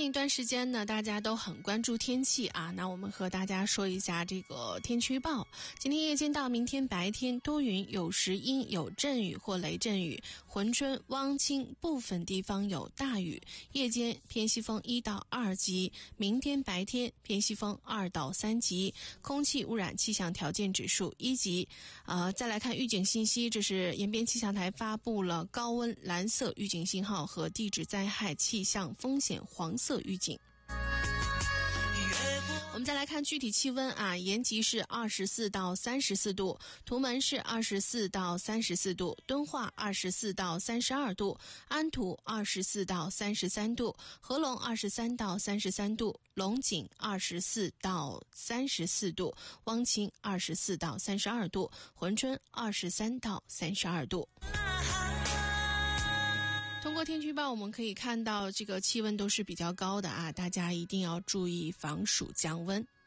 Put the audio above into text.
一段时间呢，大家都很关注天气啊。那我们和大家说一下这个天气预报。今天夜间到明天白天多云，有时阴，有阵雨或雷阵雨，珲春、汪清部分地方有大雨。夜间偏西风1到2级，明天白天偏西风2到3级，空气污染气象条件指数1级。再来看预警信息，这是延边气象台发布了高温蓝色预警信号和地质灾害气象风险黄色预警。我们再来看具体气温啊，延吉是24到34度，图门是24到34度，敦化24到32度，安图24到33度，合龙23到33度，龙井24到34度，汪清24到32度，珲春23到32度。通过天气预报我们可以看到这个气温都是比较高的啊，大家一定要注意防暑降温。